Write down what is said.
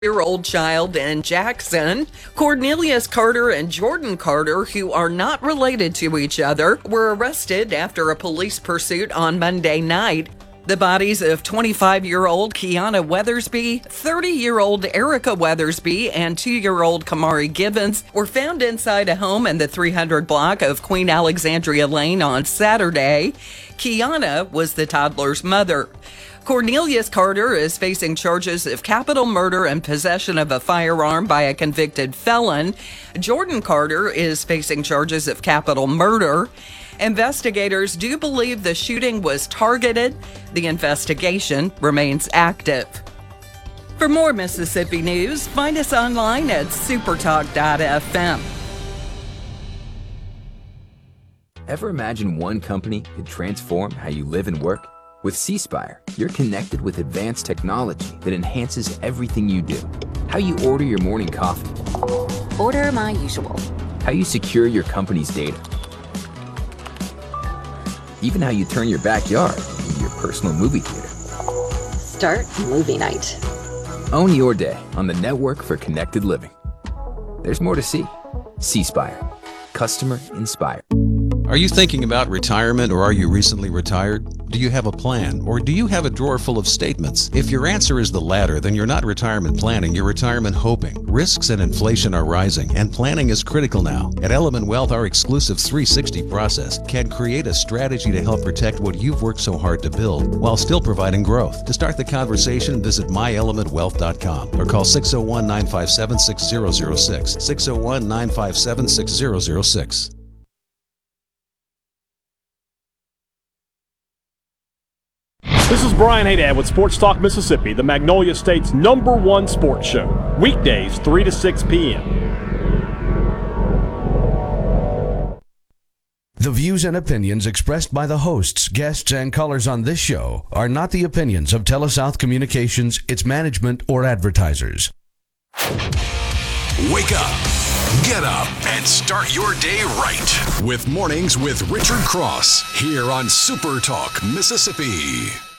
Year-old child in Jackson. Cornelius Carter and Jordan Carter, who are not related to each other, were arrested after a police pursuit on Monday night. The bodies of 25-year-old Kiana Weathersby, 30-year-old Erica Weathersby, and 2-year-old Kamari Gibbons were found inside a home in the 300 block of Queen Alexandria Lane on Saturday. Kiana was the toddler's mother. Cornelius Carter is facing charges of capital murder and possession of a firearm by a convicted felon. Jordan Carter is facing charges of capital murder. Investigators do believe the shooting was targeted. The investigation remains active. For more Mississippi news, find us online at supertalk.fm. Ever imagine one company could transform how you live and work? With CSpire, you're connected with advanced technology that enhances everything you do. How you order your morning coffee. Order my usual. How you secure your company's data. Even how you turn your backyard into your personal movie theater. Start movie night. Own your day on the network for connected living. There's more to see. CSpire. Customer inspired. Are you thinking about retirement, or are you recently retired? Do you have a plan, or do you have a drawer full of statements? If your answer is the latter, then you're not retirement planning, you're retirement hoping. Risks and inflation are rising, and planning is critical now. At Element Wealth, our exclusive 360 process can create a strategy to help protect what you've worked so hard to build while still providing growth. To start the conversation, visit myelementwealth.com or call 601-957-6006. 601-957-6006. This is Brian Haydad with Sports Talk Mississippi, the Magnolia State's #1 sports show. Weekdays, 3 to 6 p.m. The views and opinions expressed by the hosts, guests, and callers on this show are not the opinions of TeleSouth Communications, its management, or advertisers. Wake up, get up, and start your day right with Mornings with Richard Cross here on Super Talk Mississippi.